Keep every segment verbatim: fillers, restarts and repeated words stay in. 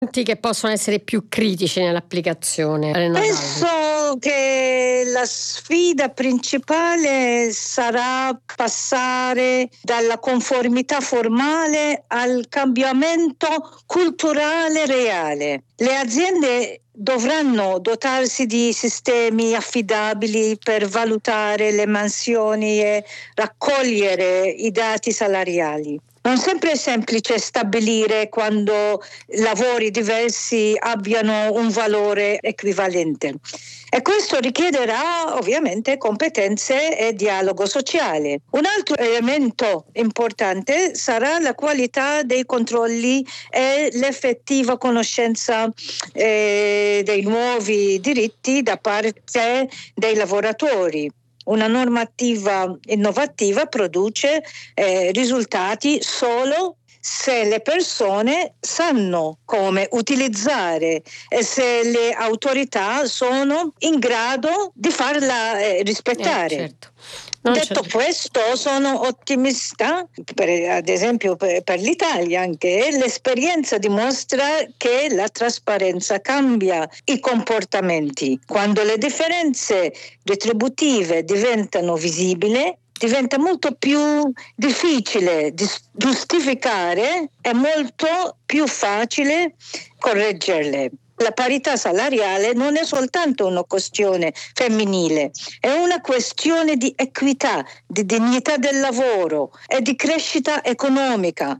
che possono essere più critici nell'applicazione? Penso che la sfida principale sarà passare dalla conformità formale al cambiamento culturale reale. Le aziende dovranno dotarsi di sistemi affidabili per valutare le mansioni e raccogliere i dati salariali. Non sempre è semplice stabilire quando lavori diversi abbiano un valore equivalente e questo richiederà ovviamente competenze e dialogo sociale. Un altro elemento importante sarà la qualità dei controlli e l'effettiva conoscenza eh, dei nuovi diritti da parte dei lavoratori. Una normativa innovativa produce eh, risultati solo se le persone sanno come utilizzare e se le autorità sono in grado di farla eh, rispettare. Eh, certo. Non Detto certo. questo, sono ottimista, per, ad esempio per, per l'Italia anche. L'esperienza dimostra che la trasparenza cambia i comportamenti. Quando le differenze retributive diventano visibili, diventa molto più difficile giustificare e molto più facile correggerle. La parità salariale non è soltanto una questione femminile, è una questione di equità, di dignità del lavoro e di crescita economica.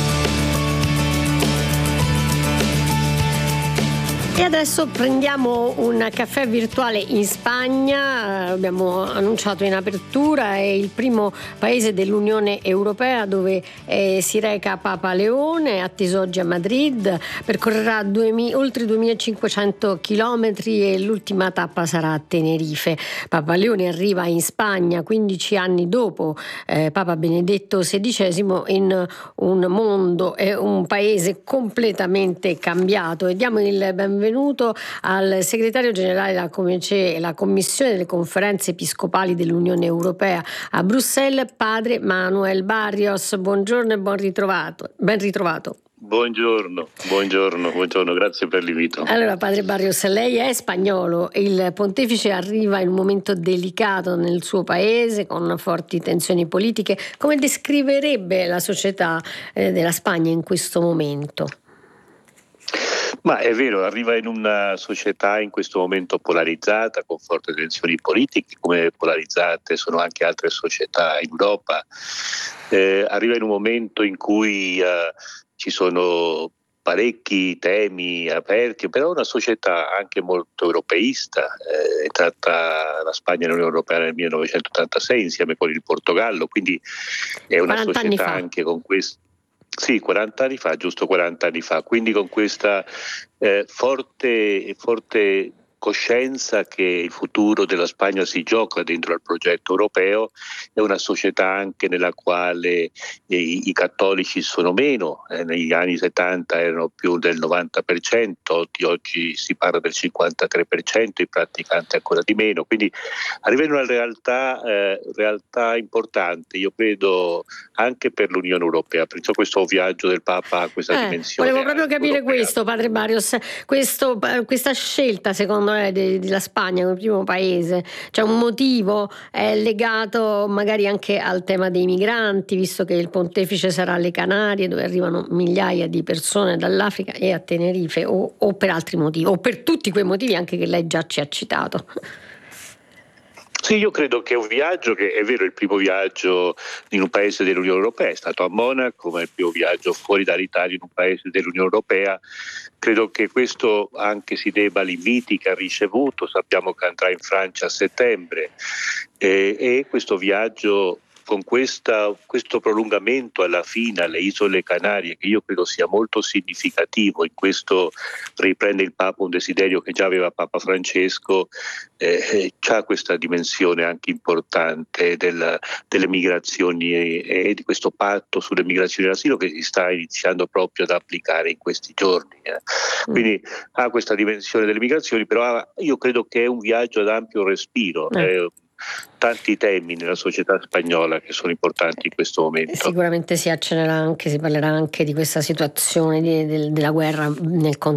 E adesso prendiamo un caffè virtuale in Spagna. Abbiamo annunciato in apertura, è il primo paese dell'Unione Europea dove eh, si reca Papa Leone, atteso oggi a Madrid. Percorrerà duemila, oltre duemilacinquecento chilometri e l'ultima tappa sarà a Tenerife. Papa Leone arriva in Spagna quindici anni dopo eh, Papa Benedetto sedicesimo in un mondo e un paese completamente cambiato. E diamo il benvenuto Benvenuto al segretario generale della Comece, la Commissione delle Conferenze Episcopali dell'Unione Europea a Bruxelles, padre Manuel Barrios. Buongiorno e buon ritrovato. Ben ritrovato. Buongiorno, buongiorno, buongiorno, grazie per l'invito. Allora, padre Barrios, lei è spagnolo, il pontefice arriva in un momento delicato nel suo paese con forti tensioni politiche. Come descriverebbe la società eh, della Spagna in questo momento? Ma è vero, arriva in una società in questo momento polarizzata, con forti tensioni politiche, come polarizzate sono anche altre società in Europa. Eh, arriva in un momento in cui eh, ci sono parecchi temi aperti, però una società anche molto europeista. Eh, è tratta la Spagna nell'Unione Europea nel millenovecentottantasei insieme con il Portogallo, quindi è una società anche con questo. Sì, quaranta anni fa, giusto quaranta anni fa, quindi con questa eh, forte, forte coscienza che il futuro della Spagna si gioca dentro al progetto europeo. È una società anche nella quale eh, i cattolici sono meno, eh, negli anni settanta erano più del novanta per cento, oggi si parla del cinquantatré per cento, i praticanti ancora di meno, quindi arriva in una realtà, eh, realtà importante, io credo anche per l'Unione Europea, perciò questo viaggio del Papa ha questa eh, dimensione. Volevo proprio capire europea. questo, padre Barrios, questo, questa scelta secondo me della Spagna come primo paese, c'è un motivo è legato magari anche al tema dei migranti, visto che il pontefice sarà alle Canarie dove arrivano migliaia di persone dall'Africa e a Tenerife, o, o per altri motivi, o per tutti quei motivi anche che lei già ci ha citato. Sì, io credo che è un viaggio che è vero, il primo viaggio in un paese dell'Unione Europea è stato a Monaco, ma è il primo viaggio fuori dall'Italia in un paese dell'Unione Europea. Credo che questo anche si debba agli inviti che ha ricevuto, sappiamo che andrà in Francia a settembre eh, e questo viaggio con questa, questo prolungamento alla fine alle Isole Canarie, che io credo sia molto significativo, in questo riprende il Papa un desiderio che già aveva Papa Francesco, eh, c'ha questa dimensione anche importante del, delle migrazioni e, e di questo patto sulle migrazioni e l'asilo che si sta iniziando proprio ad applicare in questi giorni. Eh. Quindi ha questa dimensione delle migrazioni, però ha, io credo che è un viaggio ad ampio respiro. Eh. Eh, tanti temi nella società spagnola che sono importanti in questo momento. Sicuramente si accennerà anche, si parlerà anche di questa situazione di, del, della guerra nel contesto